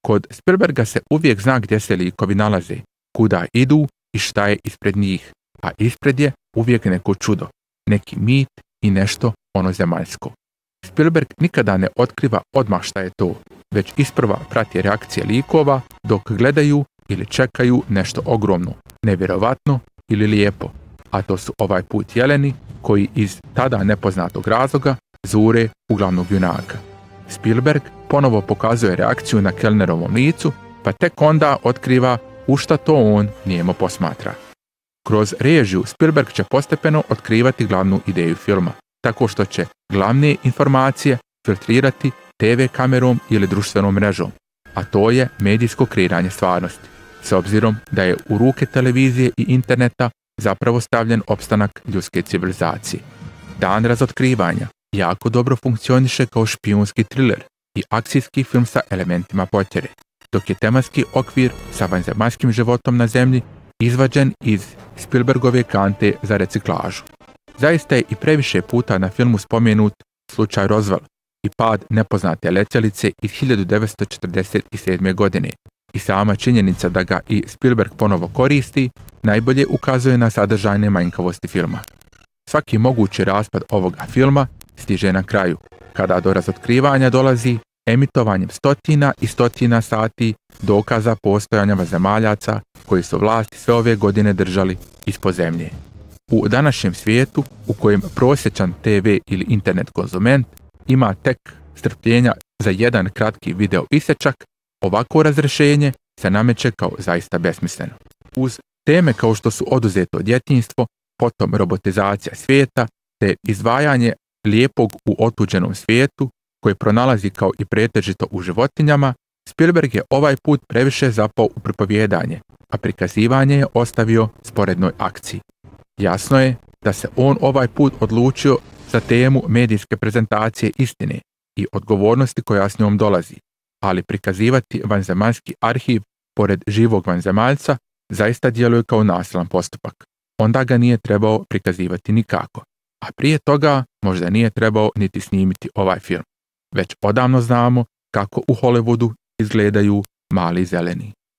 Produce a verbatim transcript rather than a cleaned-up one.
Kod Spielberga se uvijek zna gdje se likovi nalaze, kuda idu i šta je ispred njih, a ispred je uvijek neko čudo, neki mit i nešto onozemaljsko. Spielberg nikada ne otkriva odmah šta je to, već isprva prati reakcije likova dok gledaju ili čekaju nešto ogromno, nevjerovatno ili lijepo, a to su ovaj put jeleni koji iz tada nepoznatog razloga zure u glavnog junaka. Spielberg ponovo pokazuje reakciju na Kellnerovom licu, pa tek onda otkriva u šta to on nijemo posmatra. Kroz režiju Spielberg će postepeno otkrivati glavnu ideju filma, tako što će glavne informacije filtrirati te ve kamerom ili društvenom mrežom, a to je medijsko kreiranje stvarnosti, s obzirom da je u ruke televizije i interneta zapravo stavljen opstanak ljudske civilizacije. Dan razotkrivanja jako dobro funkcioniše kao špijunski thriller i akcijski film sa elementima potjere, dok je tematski okvir sa vanzemaljskim životom na zemlji izvađen iz Spielbergove kante za reciklažu. Zaista je i previše puta na filmu spomenut slučaj Roswell i pad nepoznate letjelice iz hiljadu devetsto četrdeset sedme. godine i sama činjenica da ga i Spielberg ponovo koristi najbolje ukazuje na sadržajne manjkavosti filma. Svaki mogući raspad ovoga filma stiže na kraju, kada do razotkrivanja dolazi emitovanjem stotina i stotina sati dokaza postojanja vanzemaljaca koji su vlasti sve ove godine držali ispod zemlje. U današnjem svijetu, u kojem prosječan te ve ili internet konzument ima tek strpljenja za jedan kratki video isječak, ovako razrješenje se nameće kao zaista besmisleno. Uz teme kao što su oduzeto djetinjstvo, potom robotizacija svijeta, te izdvajanje lijepog u otuđenom svijetu, koje pronalazi kao i pretežito u životinjama, Spielberg je ovaj put previše zapao u pripovjedanje, a prikazivanje je ostavio sporednoj akciji. Jasno je da se on ovaj put odlučio za temu medijske prezentacije istine i odgovornosti koja s njom dolazi, ali prikazivati vanzemaljski arhiv pored živog vanzemaljca zaista djeluje kao nasilan postupak. Onda ga nije trebao prikazivati nikako, a prije toga možda nije trebao niti snimiti ovaj film. Već odavno znamo kako u Hollywoodu izgledaju mali zeleni.